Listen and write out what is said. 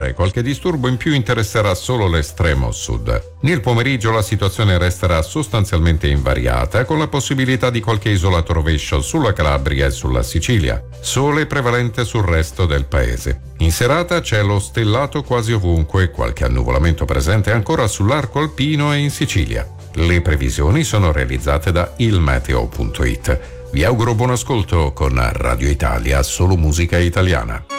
orientale. Qualche disturbo in più interesserà solo l'estremo sud. Nel pomeriggio la situazione resterà sostanzialmente invariata, con la possibilità di qualche isolato rovescio sulla Calabria e sulla Sicilia. Sole prevalente sul resto del paese. In serata cielo stellato quasi ovunque, qualche annuvolamento presente ancora sull'arco alpino e in Sicilia. Le previsioni sono realizzate da ilmeteo.it. Vi auguro buon ascolto con Radio Italia, solo musica italiana.